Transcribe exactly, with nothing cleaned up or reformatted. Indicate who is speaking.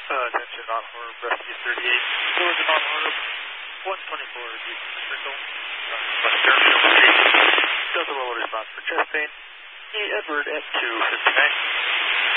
Speaker 1: Uh, attention, on Horb, Rescue thirty-eight. Doors of on Horb, one twenty-four, Houston Circle. West Terminal Street. Delta Level response for chest pain. E. Edward at two fifty-nine.